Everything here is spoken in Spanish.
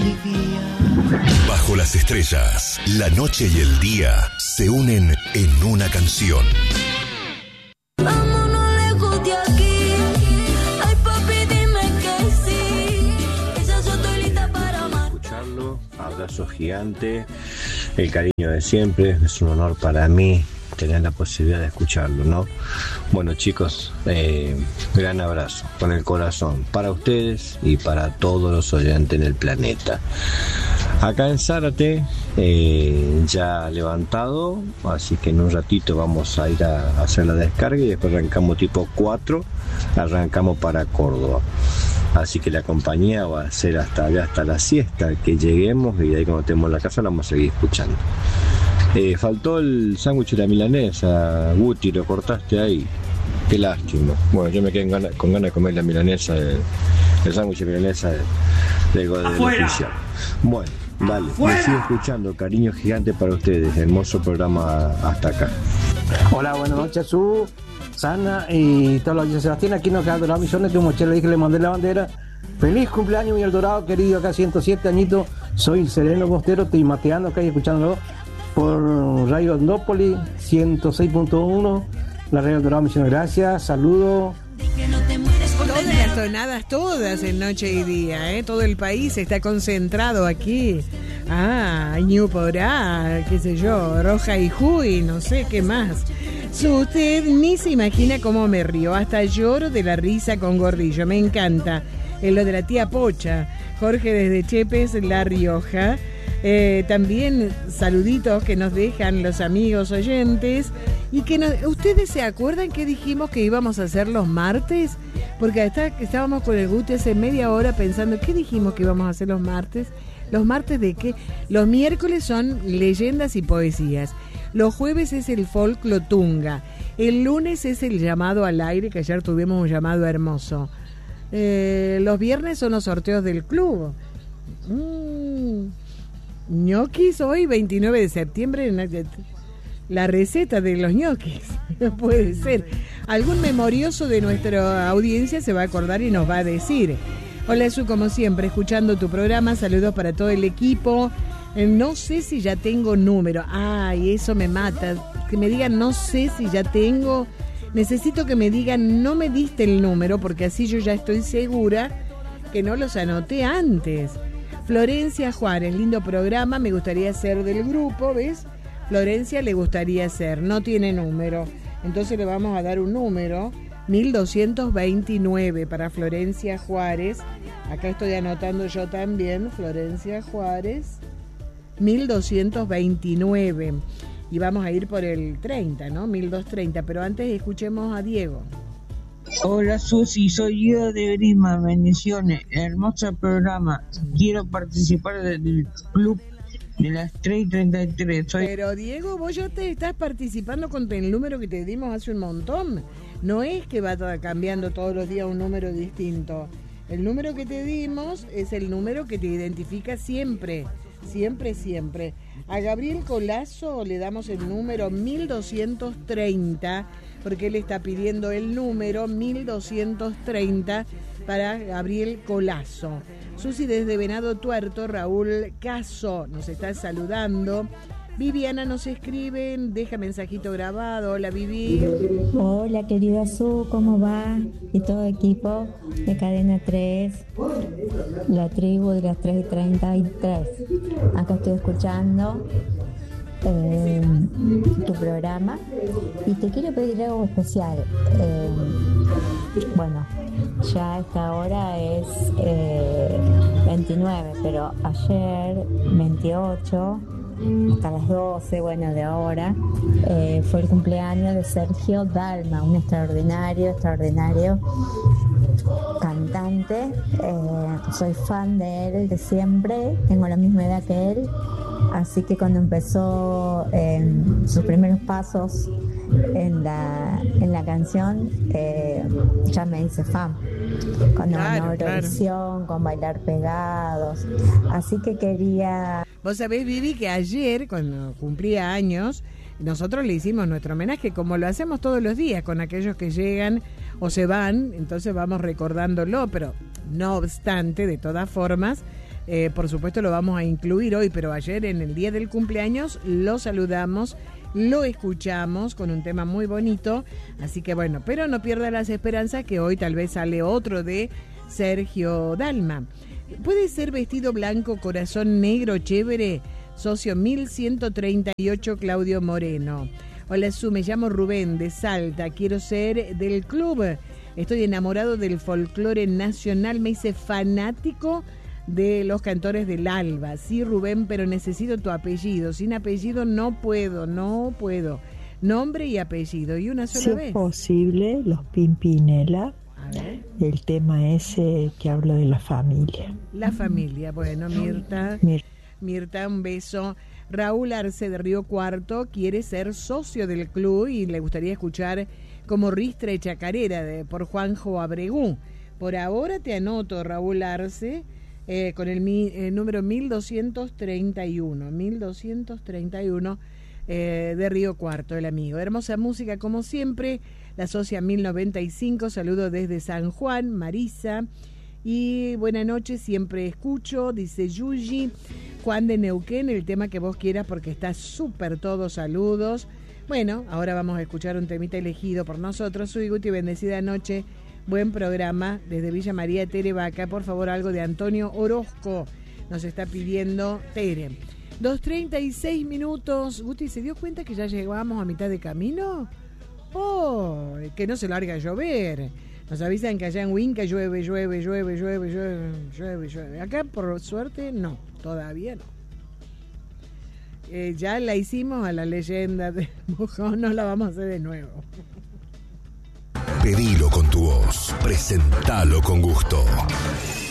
Bajo las estrellas, la noche y el día se unen en una canción. Vámonos lejos de aquí. Ay, papi, dime que sí. Ella yo estoy lista para amar. Escucharlo, abrazo gigante, el cariño de siempre, es un honor para mí tener la posibilidad de escucharlo, ¿no? Bueno, chicos, gran abrazo con el corazón para ustedes y para todos los oyentes del planeta. Acá en Zárate, ya levantado, así que en un ratito vamos a ir a hacer la descarga y después arrancamos tipo 4, arrancamos para Córdoba. Así que la compañía va a ser hasta allá, hasta la siesta, que lleguemos, y de ahí cuando estemos en la casa la vamos a seguir escuchando. Faltó el sándwich de la milanesa, Guti, lo cortaste ahí. Qué lástima. Bueno, yo me quedé con ganas de comer la milanesa, el sándwich de milanesa del oficial. Bueno, dale, me sigo escuchando. Cariño gigante para ustedes. Hermoso programa hasta acá. Hola, buenas noches, Sana y todos los días. Sebastián, aquí nos quedan Dorado Misiones, como ya le dije, le mandé la bandera. Feliz cumpleaños, mi El Dorado, querido, acá 107 añitos. Soy Sereno Bostero, estoy mateando acá y escuchándolo por Radio Andópolis 106.1, la Radio Dorado Misiones. Gracias, saludos. Todas las tonadas, todas en noche y día, todo el país está concentrado aquí. Ñuporá, qué sé yo, Roja y Juy, no sé qué más. Usted ni se imagina cómo me río, hasta lloro de la risa con Gordillo, me encanta. En lo de la tía Pocha, Jorge desde Chepes, La Rioja. También saluditos que nos dejan los amigos oyentes. Y que ¿ustedes se acuerdan que dijimos que íbamos a hacer los martes? Porque estábamos con el Guti hace media hora pensando, ¿qué dijimos que íbamos a hacer los martes? ¿Los martes de qué? Los miércoles son leyendas y poesías. Los jueves es el folclotunga. El lunes es el llamado al aire, que ayer tuvimos un llamado hermoso. Los viernes son los sorteos del club. Ñoquis hoy, 29 de septiembre, la receta de los ñoquis. Puede ser. Algún memorioso de nuestra audiencia se va a acordar y nos va a decir. Hola, Su, como siempre, escuchando tu programa. Saludos para todo el equipo. No sé si ya tengo número. Ay, eso me mata. Que me digan, no sé si ya tengo. Necesito que me digan, no me diste el número, porque así yo ya estoy segura que no los anoté antes. Florencia Juárez, lindo programa, me gustaría ser del grupo, ¿ves? Florencia le gustaría ser, no tiene número. Entonces le vamos a dar un número, 1229 para Florencia Juárez. Acá estoy anotando yo también, Florencia Juárez, 1229. Y vamos a ir por el 30, ¿no? 1230, pero antes escuchemos a Diego. Hola, Susi, soy Guido de Grima, bendiciones, hermoso programa. Quiero participar del club de las 3:33. Pero Diego, vos ya te estás participando con el número que te dimos hace un montón. No es que va cambiando todos los días un número distinto. El número que te dimos es el número que te identifica siempre. Siempre, siempre. A Gabriel Colazo le damos el número 1230, porque él está pidiendo el número 1230 para Gabriel Colazo. Susi desde Venado Tuerto, Raúl Caso nos está saludando. Viviana nos escribe, deja mensajito grabado. Hola, Vivi. Hola, querida Su, ¿cómo va? Y todo equipo de Cadena 3, la tribu de las 3:33. Acá estoy escuchando tu programa y te quiero pedir algo especial. Bueno, ya a esta hora es 29, pero ayer 28 hasta las 12, bueno, de ahora, fue el cumpleaños de Sergio Dalma, un extraordinario cantante. Soy fan de él de siempre, tengo la misma edad que él, así que cuando empezó sus primeros pasos en la canción, ya me hice fan, cuando ganó Eurovisión, con Bailar Pegados, así que quería... Vos sabés, Vivi, que ayer, cuando cumplía años, nosotros le hicimos nuestro homenaje, como lo hacemos todos los días, con aquellos que llegan o se van, entonces vamos recordándolo, pero no obstante, de todas formas, por supuesto lo vamos a incluir hoy, pero ayer en el día del cumpleaños lo saludamos, lo escuchamos con un tema muy bonito, así que bueno, pero no pierda las esperanzas que hoy tal vez sale otro de Sergio Dalma. Puede ser vestido blanco, corazón negro, chévere, socio 1138 Claudio Moreno. Hola Su, me llamo Rubén de Salta, quiero ser del club, estoy enamorado del folclore nacional, me hice fanático de los cantores del Alba. Sí, Rubén, pero necesito tu apellido. Sin apellido no puedo. Nombre y apellido, y una sola vez. Si es posible, los Pimpinela. A ver. El tema ese que habla de la familia. La familia, bueno, Mirta, un beso. Raúl Arce de Río Cuarto quiere ser socio del club y le gustaría escuchar como Ristre Chacarera por Juanjo Abregú. Por ahora te anoto, Raúl Arce, con el número 1231 de Río Cuarto, el amigo. Hermosa música como siempre, la Socia 1095, saludo desde San Juan, Marisa, y buena noche, siempre escucho, dice Yuji. Juan de Neuquén, el tema que vos quieras porque está súper todo, saludos. Bueno, ahora vamos a escuchar un temita elegido por nosotros. Soy Guti, bendecida noche. Buen programa desde Villa María, Tere Vaca. Por favor, algo de Antonio Orozco. Nos está pidiendo Tere. 2:36 minutos. Guti, ¿se dio cuenta que ya llegamos a mitad de camino? ¡Oh! Que no se larga a llover. Nos avisan que allá en Huinca llueve. Acá, por suerte, no. Todavía no. Ya la hicimos a la leyenda de Mojón. No la vamos a hacer de nuevo. Pedilo con tu voz, presentalo con gusto.